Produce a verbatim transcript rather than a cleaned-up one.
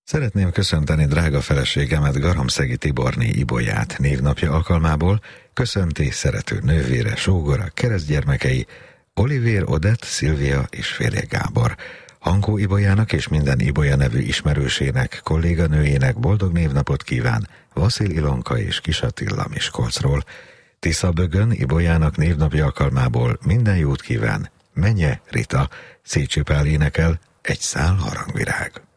Szeretném köszönteni drága feleségemet, Garamszegi Tiborné Ibolyát névnapja alkalmából, köszönti szerető nővére, sógora, keresztgyermekei, Olivér Odett, Szilvia és férje Gábor. Hankó Ibolyának és minden Ibolya nevű ismerősének, kolléganőjének boldog névnapot kíván Vaszil Ilonka és Kis Attila Miskolcról. Tiszabögön Ibolyának névnapja alkalmából minden jót kíván Menye Rita. Szécsi Pál énekel Egy szál harangvirág.